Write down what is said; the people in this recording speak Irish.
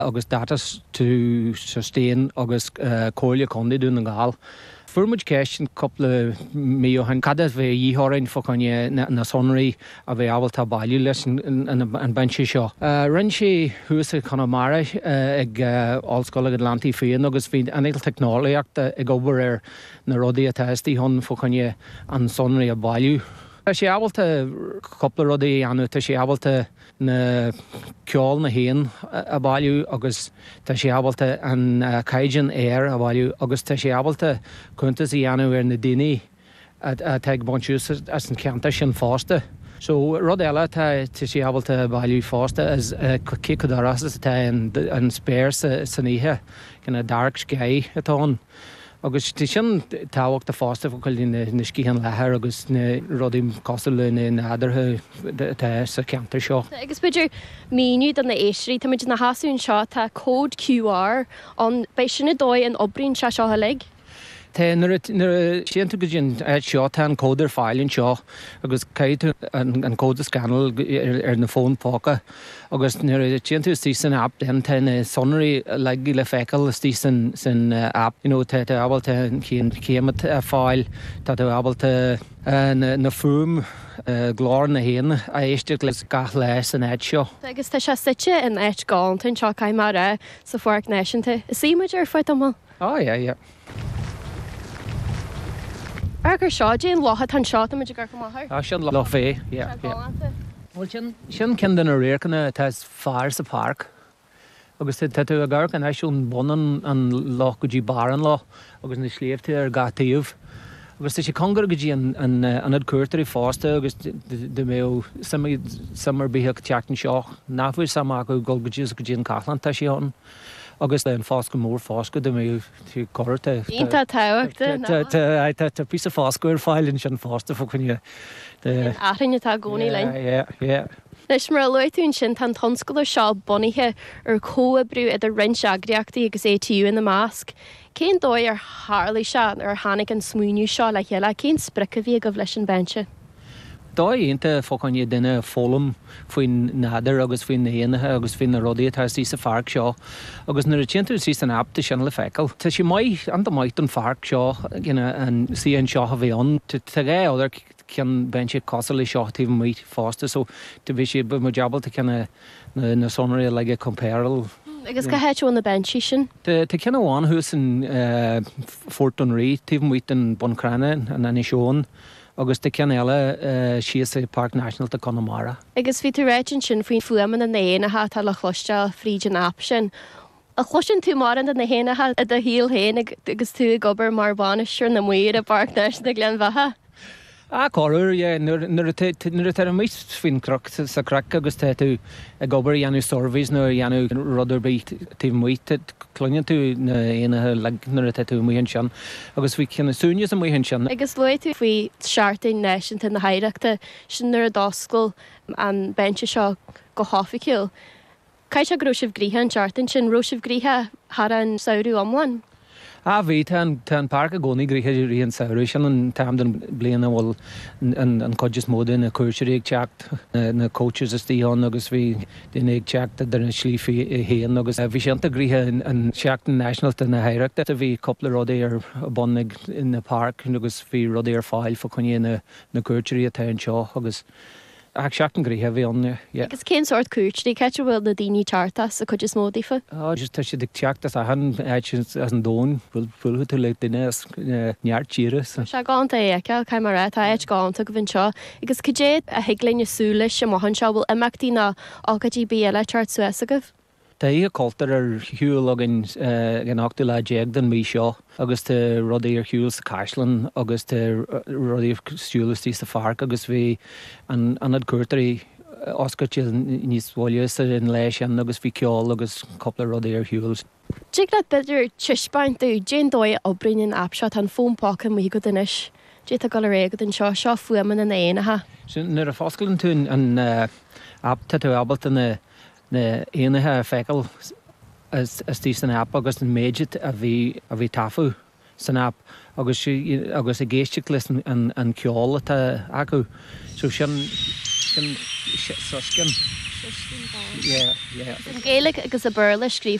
agus data to sustain agus cóirle condi dún an gáil. Fuairmuid ceist coppla míochain cad bheith díthrainn focaine na sonraí a bheith ábhailtá bailú leis an bensi seo. Rinn sé thuasa Connemara ag Áilscoil Atlantaí féin agus bhí anéil technoliacht ag obair na rudaí a testaí hon focaine an sonraí a bailú. Tá sé ábhailta coppla rudaí anú, tá sé ábhailta na ceáil na héan a bailú agus tá sé ábhailta an caighdean air a bailú agus tá sé ábhailta chuntas í anú ar na daoine a teag bonsiús as an ceanta sin fásta. So rud eile tá sé ábhailta bailú fásta as cécadarás tá an spéir san ihe cinna dark sky atá. Agus tí sin táhacht a fásta focail na scíhan lethir agus na rudaí costal na adarthe sa ceantar seo. Agus beidir míniu don na éisirí tá muid na hasún seo tá cód QR an bei sinna dóid an obbrín se seo lig. Tá nuair sianta go dtíon seo tá an códar fáilinn seo agus caiú an códa scanal ar na fón pácha agus nuair sianta tí san app den tá na sonraí le feiceil tí san app. Tá ábhailta chéimead fáil tá ábhailta na fuam glár na héana a éisteach leis gach leis an éid seo. Agus tá se site in éit gáintain seo caiimara sa Fork Nationta. Is síimeid ar foiit amá? Ja. Argur seo déon látha tan seo a muidir gur go maithir? Sin lá fé, Bhil sin cin den a réircanna tá fearr sa park. Agus tú a gar an eisiún bonan an lá go dtí bar an lá agus na sléomhte ar gatíomh. Agus tá sé congar go dtí an cuairtarí fásta agus de mé samar bítheach teachtain seo náfuir sama go go dtí go dtí an Caithlan tá sé an. Agus an fásca mór fásca de mé tú corta. Ínta táhaachta? Tá pí a fásca ar fáilinn sin fásta fo chuine. Aithrinne tá gcónaí lein? Leis mar leitún sin tan tonscoil seo bonithe ar cóabrú a rinse agriachtaí agus étíú in na másc. Cén dóid ar hálaí se ar tháinig an smúniú seo le chéile cén sprica bhí go bhleis an bense? Dáíonnta fócaine duine fólam faoin nádar agus faoin nahéanathe agus faoin na rudaí atá sí sa farc seo. Agus nuair tíontar sí san app sin le feiceil. Tá sé an maiid an farc seo an síon seo a bhíon. Tá gé áidir cean bense cosala seo tíh muid fásta, so tá bhí sé bu jabalta cena na sonraí le compéral. Agus go héitú na bensi sin? Tá cena bháin thuas an Fortún Rí tíh muid an Buncrana an Anisisiún. Agus de cean eile sios é Park National de Connemara. Agus bhí tú réitin sin faoin fuaman na héanathe tá le chluisteil fríd an app sin. A chluisin tú mar an na héanathe a do híal héana agus tú gobar mar báneisiir na muir a Park National de Glenmhaithe. Corúir, nuair a mís faoin crocht sa crack agus tá tú a gobar dhéanú surveys nó dhéanú ruderbí tí muoite cloine tú na aonathe le nuair a tú muohann sin. Agus bhí cinna súne a muohann sin. Agus le tú faoi seaartain neisianta na haireachta sin nuair a doscail an bense seo go háfaiciúil. Cai se grúisih gríthe an seaartain sin rúisih gríthe thar an saoirú amhain? Bhí tá an parc a gcónaí gríthe íon saoirú sin an tam den bliana bhfuil an codjas móda na cuairseí ag teacht na coaches is tíán agus bhí duine ag teacht ar na slíí héan agus bhí seanta gríthe an seachtain nationalta na haireachta a bhí coppla rudaí ar bonnig in na parc agus bhí rudaí ar fáil fo chuine na cuairseí atá an seo agus ag seachtain gríthe bhí an. Agus cén sort cuairseí caiite bhfuil na daoine tartas a codjas módaífa? Just tá si ag teachtas a han as an dón bhfuil tú le duine neart tíre. Se gáanta éice cai mar tá éit gáanta go bhain seo. Agus cudéad a hiiglainne súla sem mohan seo bhfuil imachtaí na ágadtí béile teart suasagah? Tá í coltar ar hiúil agin achta le déag den mí seo agus tá rudaí ar hiúil sa Caisleán agus tá rudaí stúlastí sa farc agus bhí an cuairtarí oscairte níos bhile in leis an agus bhí ceáil agus coppla rudaí ar hiúil. Dig le beidir tuispaintú déon dóid obbríonn app seo an fónpácha mí go dunis. Dé a go réagad an seo fuaman na éanathe. Nuair a fáscailn tú an app tá tú abalta na aonathe feiceil as tí san app agus an méid a bhí tafu san app agus a géiste leis an ceála acu. So sin An Gaelic agus a burla scríb